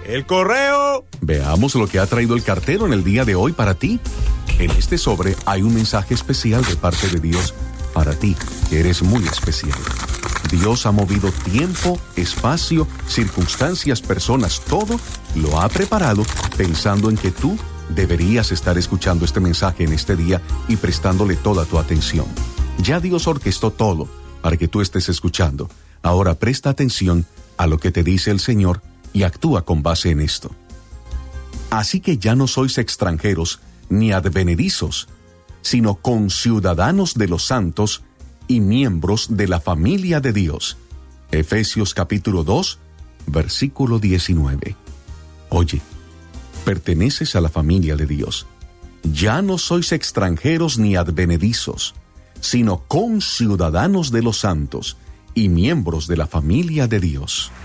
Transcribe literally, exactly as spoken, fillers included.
¡El correo! Veamos lo que ha traído el cartero en el día de hoy para ti. En este sobre hay un mensaje especial de parte de Dios para ti, que eres muy especial. Dios ha movido tiempo, espacio, circunstancias, personas, todo lo ha preparado pensando en que tú deberías estar escuchando este mensaje en este día y prestándole toda tu atención. Ya Dios orquestó todo para que tú estés escuchando. Ahora presta atención a lo que te dice el Señor y actúa con base en esto. Así que ya no sois extranjeros ni advenedizos, sino conciudadanos de los santos y miembros de la familia de Dios. Efesios capítulo dos, versículo diecinueve. Oye, perteneces a la familia de Dios. Ya no sois extranjeros ni advenedizos, sino conciudadanos de los santos y miembros de la familia de Dios.